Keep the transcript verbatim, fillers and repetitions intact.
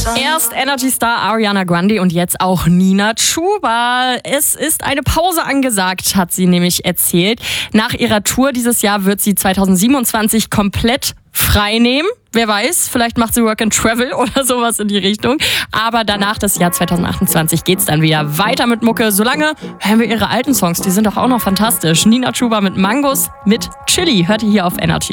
Erst Energy Star Ariana Grande und jetzt auch Nina Chuba. Es ist eine Pause angesagt, hat sie nämlich erzählt. Nach ihrer Tour dieses Jahr wird sie zweitausendsiebenundzwanzig komplett frei nehmen. Wer weiß, vielleicht macht sie Work and Travel oder sowas in die Richtung. Aber danach, das Jahr zweitausendachtundzwanzig, geht's dann wieder weiter mit Mucke. Solange hören wir ihre alten Songs, die sind doch auch noch fantastisch. Nina Chuba mit Mangos mit Chili, hört ihr hier auf Energy.